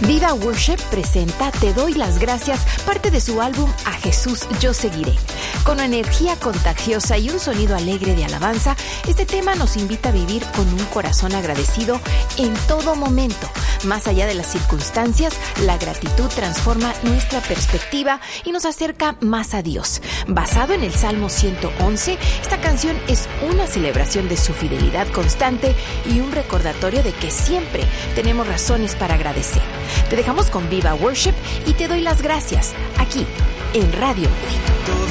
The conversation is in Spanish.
Viva Worship presenta Te doy las gracias, parte de su álbum A Jesús yo seguiré. Con una energía contagiosa y un sonido alegre de alabanza, este tema nos invita a vivir con un corazón agradecido en todo momento. Más allá de las circunstancias, la gratitud transforma nuestra perspectiva y nos acerca más a Dios. Basado en el Salmo 111, esta canción es una celebración de su fidelidad constante y un recordatorio de que siempre tenemos razones para agradecer. Te dejamos con Viva Worship y te doy las gracias, aquí en Radio Hoy.